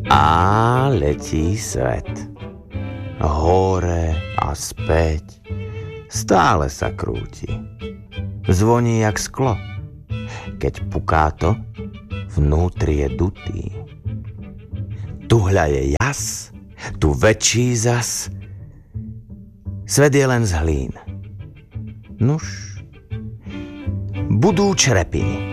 A letí svet. Hore a späť. Stále sa krúti. Zvoní jak sklo. Keď puká to, vnútri je dutý. Tuhľa je jas, tu väčší zas. Svet je len z hlín. Nuž, budú črepiny.